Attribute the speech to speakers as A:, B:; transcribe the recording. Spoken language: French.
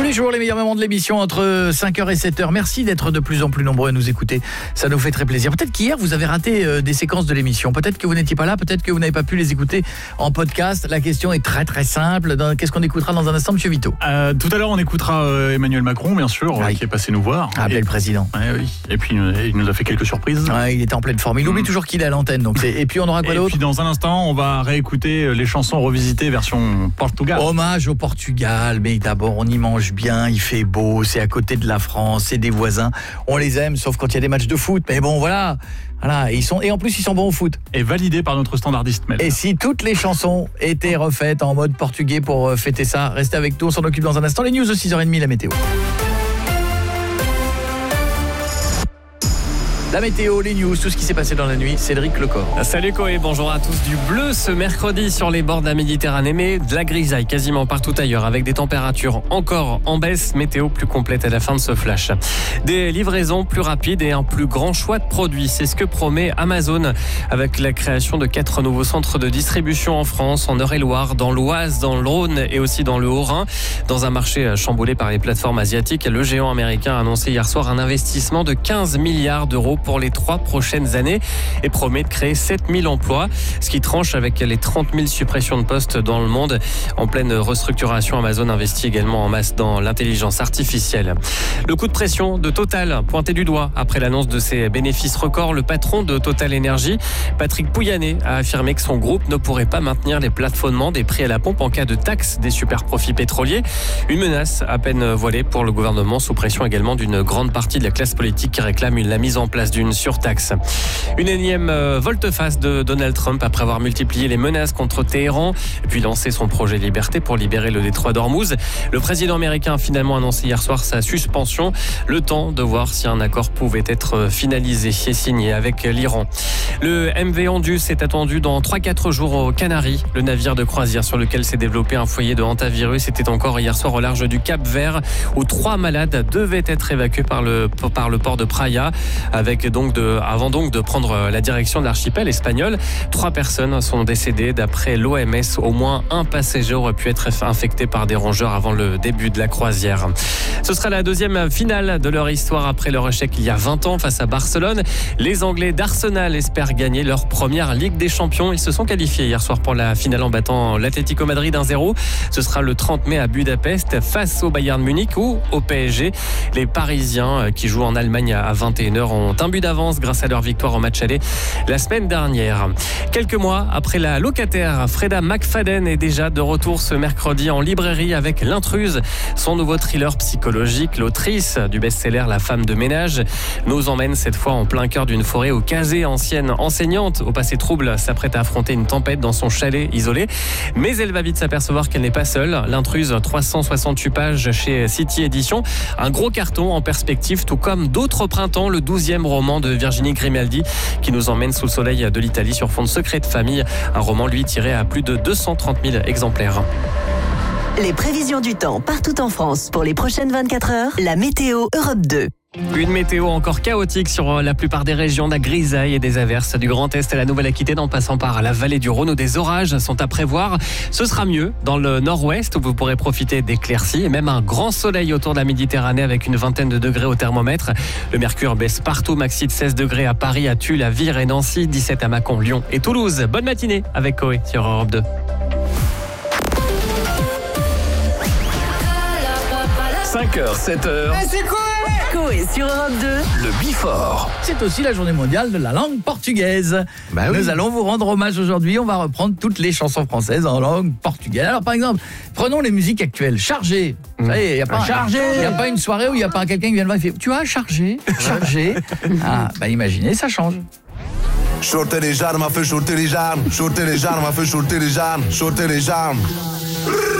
A: Tous les jours, les meilleurs moments de l'émission entre 5h et 7h. Merci d'être de plus en plus nombreux à nous écouter. Ça nous fait très plaisir. Peut-être qu'hier, vous avez raté des séquences de l'émission. Peut-être que vous n'étiez pas là. Peut-être que vous n'avez pas pu les écouter en podcast. La question est très très simple. Qu'est-ce qu'on écoutera dans un instant, monsieur Vito?
B: Tout à l'heure, on écoutera Emmanuel Macron, bien sûr,
A: oui,
B: qui est passé nous voir.
A: Ah, bel président.
B: Oui. Et puis, il nous a fait quelques surprises.
A: Ouais, il était en pleine forme. Il oublie toujours qu'il est à l'antenne. Donc et puis, on aura quoi d'autre?
B: Et puis, dans un instant, on va réécouter les chansons revisitées version Portugal.
A: Hommage au Portugal. Mais d'abord, on y mange bien. Il fait beau. C'est à côté de la France. C'est des voisins. On les aime, sauf quand il y a des matchs de foot. Mais bon, voilà. Et en plus, ils sont bons au foot.
B: Et validé par notre standardiste Mel.
A: Et si toutes les chansons étaient refaites en mode portugais pour fêter ça, restez avec nous, on s'en occupe dans un instant. Les news de 6h30, la météo. La météo, les news, tout ce qui s'est passé dans la nuit, Cédric Lecor.
C: Salut Koé, bonjour à tous. Du bleu ce mercredi sur les bords de la Méditerranée, mais de la grisaille quasiment partout ailleurs, avec des températures encore en baisse. Météo plus complète à la fin de ce flash. Des livraisons plus rapides et un plus grand choix de produits, c'est ce que promet Amazon avec la création de 4 nouveaux centres de distribution en France, en Eure-et-Loire, dans l'Oise, dans le Rhône et aussi dans le Haut-Rhin. Dans un marché chamboulé par les plateformes asiatiques, le géant américain a annoncé hier soir un investissement de 15 milliards d'euros pour les 3 prochaines années et promet de créer 7000 emplois, ce qui tranche avec les 30 000 suppressions de postes dans le monde. En pleine restructuration, Amazon investit également en masse dans l'intelligence artificielle. Le coup de pression de Total, pointé du doigt après l'annonce de ses bénéfices records, le patron de Total Energy, Patrick Pouyanné, a affirmé que son groupe ne pourrait pas maintenir les plafonnements des prix à la pompe en cas de taxe des super profits pétroliers. Une menace à peine voilée pour le gouvernement, sous pression également d'une grande partie de la classe politique qui réclame la mise en place d'une surtaxe. Une énième volte-face de Donald Trump après avoir multiplié les menaces contre Téhéran et puis lancé son projet Liberté pour libérer le détroit d'Ormuz. Le président américain a finalement annoncé hier soir sa suspension, le temps de voir si un accord pouvait être finalisé et signé avec l'Iran. Le MV Andus est attendu dans 3-4 jours aux Canaries. Le navire de croisière sur lequel s'est développé un foyer de hantavirus était encore hier soir au large du Cap Vert où 3 malades devaient être évacués par le port de Praia avant de prendre la direction de l'archipel espagnol. 3 personnes sont décédées d'après l'OMS. Au moins un passager aurait pu être infecté par des rongeurs avant le début de la croisière. Ce sera la deuxième finale de leur histoire après leur échec il y a 20 ans face à Barcelone. Les Anglais d'Arsenal espèrent gagner leur première Ligue des Champions. Ils se sont qualifiés hier soir pour la finale en battant l'Atlético Madrid 1-0. Ce sera le 30 mai à Budapest face au Bayern Munich ou au PSG. Les Parisiens qui jouent en Allemagne à 21h ont un but d'avance grâce à leur victoire en match aller la semaine dernière. Quelques mois après la locataire, Freda McFadden est déjà de retour ce mercredi en librairie avec L'Intruse, son nouveau thriller psychologique. L'autrice du best-seller La femme de ménage nous emmène cette fois en plein cœur d'une forêt au Casé. Ancienne enseignante au passé trouble s'apprête à affronter une tempête dans son chalet isolé, mais elle va vite s'apercevoir qu'elle n'est pas seule. L'Intruse, 368 pages chez City Éditions, un gros carton en perspective, tout comme D'autres printemps, le 12e roman de Virginie Grimaldi qui nous emmène sous le soleil de l'Italie sur fond de secret de famille. Un roman, lui, tiré à plus de 230 000 exemplaires.
D: Les prévisions du temps partout en France pour les prochaines 24 heures. La météo Europe 2.
C: Une météo encore chaotique sur la plupart des régions, de la grisaille et des averses du Grand Est à la Nouvelle-Aquitaine en passant par la vallée du Rhône où des orages sont à prévoir. Ce sera mieux dans le nord-ouest où vous pourrez profiter d'éclaircies et même un grand soleil autour de la Méditerranée avec une vingtaine de degrés au thermomètre. Le mercure baisse partout, maxi de 16 degrés à Paris, à Tulle, à Vire et Nancy, 17 à Mâcon, Lyon et Toulouse. Bonne matinée avec Koé sur Europe 2.
E: 5h, 7h.
D: C'est Koé sur Europe 2.
E: Le Before.
A: C'est aussi la journée mondiale de la langue portugaise. Nous allons vous rendre hommage aujourd'hui. On va reprendre toutes les chansons françaises en langue portugaise. Alors par exemple, prenons les musiques actuelles. Chargé. Il n'y a pas une soirée où il n'y a pas quelqu'un qui vient de voir et fait « Tu as chargé ?» Imaginez, ça change.
F: Shorter les jambes, m'a fait shorter les jambes. Shorter les jambes, m'a fait shorter les jambes. Shorter les jambes.